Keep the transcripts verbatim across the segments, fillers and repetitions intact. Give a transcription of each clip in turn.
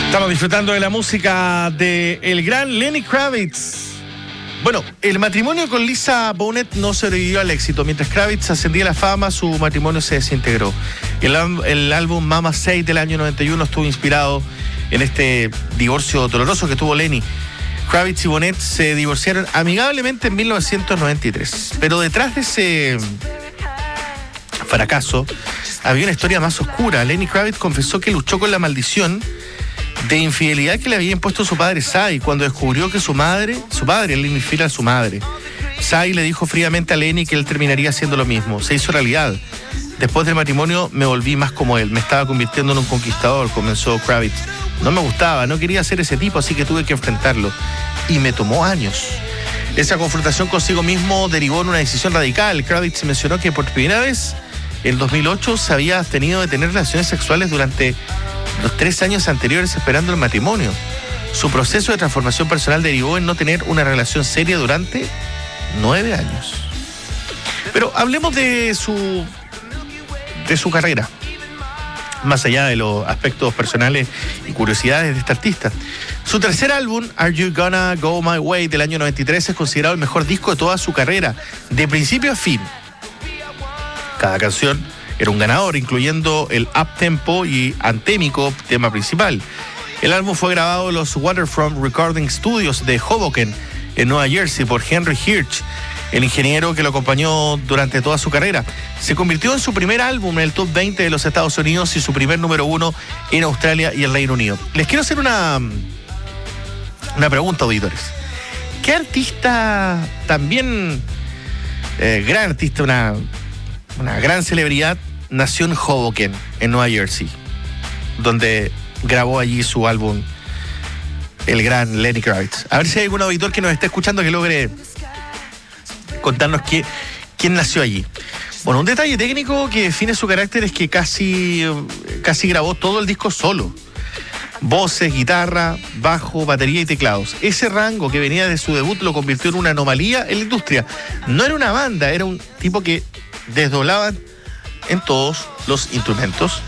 Estamos disfrutando de la música de el gran Lenny Kravitz. Bueno, el matrimonio con Lisa Bonet no sobrevivió al éxito. Mientras Kravitz ascendía a la fama, su matrimonio se desintegró. El, el álbum Mama Say del año noventa y uno estuvo inspirado en este divorcio doloroso que tuvo Lenny. Kravitz y Bonet se divorciaron amigablemente en mil novecientos noventa y tres. Pero detrás de ese fracaso había una historia más oscura. Lenny Kravitz confesó que luchó con la maldición de infidelidad que le había impuesto su padre Sy cuando descubrió que su madre, su padre le infiel a su madre. Sy le dijo fríamente a Lenny que él terminaría haciendo lo mismo. Se hizo realidad. Después del matrimonio me volví más como él. Me estaba convirtiendo en un conquistador, comenzó Kravitz. No me gustaba, no quería ser ese tipo, así que tuve que enfrentarlo. Y me tomó años. Esa confrontación consigo mismo derivó en una decisión radical. Kravitz mencionó que por primera vez en dos mil ocho se había abstenido de tener relaciones sexuales durante los tres años anteriores esperando el matrimonio. Su proceso de transformación personal derivó en no tener una relación seria durante nueve años. Pero hablemos de su, de su carrera, más allá de los aspectos personales y curiosidades de este artista. Su tercer álbum, Are You Gonna Go My Way, del año noventa y tres, es considerado el mejor disco de toda su carrera, de principio a fin. Cada canción era un ganador, incluyendo el up-tempo y antémico tema principal. El álbum fue grabado en los Waterfront Recording Studios de Hoboken, en Nueva Jersey, por Henry Hirsch, el ingeniero que lo acompañó durante toda su carrera. Se convirtió en su primer álbum en el top veinte de los Estados Unidos y su primer número uno en Australia y el Reino Unido. Les quiero hacer una, una pregunta, auditores. ¿Qué artista también, eh, gran artista, una, una gran celebridad, nació en Hoboken, en Nueva Jersey, donde grabó allí su álbum, el gran Lenny Kravitz? A ver si hay algún auditor que nos esté escuchando que logre contarnos qué, quién nació allí. Bueno, un detalle técnico que define su carácter es que casi, casi grabó todo el disco solo. Voces, guitarra, bajo, batería y teclados. Ese rango que venía de su debut lo convirtió en una anomalía en la industria. No era una banda, era un tipo que desdoblaba en todos los instrumentos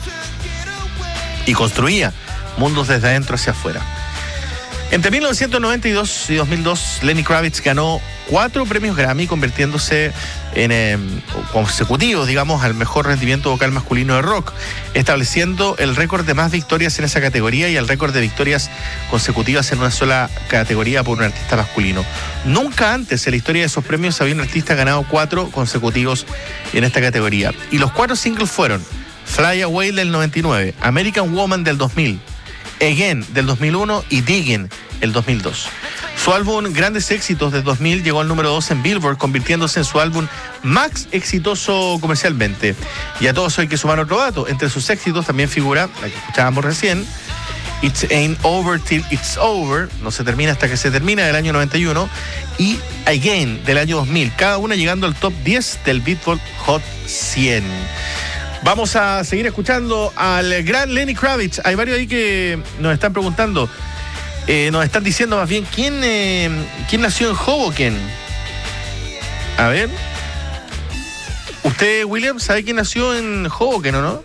y construía mundos desde adentro hacia afuera. Entre mil novecientos noventa y dos y dos mil dos, Lenny Kravitz ganó cuatro premios Grammy, convirtiéndose en eh, consecutivos, digamos, al mejor rendimiento vocal masculino de rock, estableciendo el récord de más victorias en esa categoría y el récord de victorias consecutivas en una sola categoría por un artista masculino. Nunca antes en la historia de esos premios había un artista ganado cuatro consecutivos en esta categoría. Y los cuatro singles fueron Fly Away del noventa y nueve, American Woman del dos mil, Again del dos mil uno y Diggin' el dos mil dos. Su álbum Grandes Éxitos del dos mil llegó al número dos en Billboard, convirtiéndose en su álbum más exitoso comercialmente. Y a todo eso hay que sumar otro dato. Entre sus éxitos también figura, la que escuchábamos recién, It Ain't Over Till It's Over, no se termina hasta que se termina, del año noventa y uno, y Again del año dos mil, cada una llegando al top diez del Billboard Hot cien. Vamos a seguir escuchando al gran Lenny Kravitz. Hay varios ahí que nos están preguntando, eh, nos están diciendo más bien quién, eh, quién nació en Hoboken. A ver, ¿usted, William, sabe quién nació en Hoboken o no?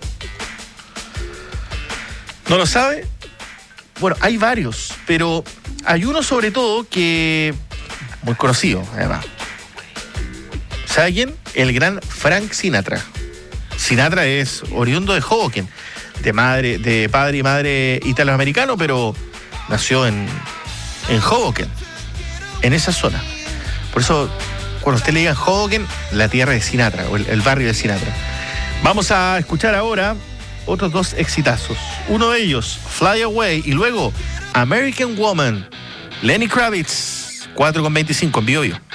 ¿No lo sabe? Bueno, hay varios, pero hay uno sobre todo que muy conocido, además. ¿Sabe quién? El gran Frank Sinatra. Sinatra es oriundo de Hoboken, de madre, de padre y madre italoamericano, pero nació en, en Hoboken, en esa zona. Por eso, cuando usted le diga Hoboken, la tierra de Sinatra, o el, el barrio de Sinatra. Vamos a escuchar ahora otros dos exitazos. Uno de ellos, Fly Away, y luego American Woman, Lenny Kravitz, cuatro con veinticinco en Bio Bio.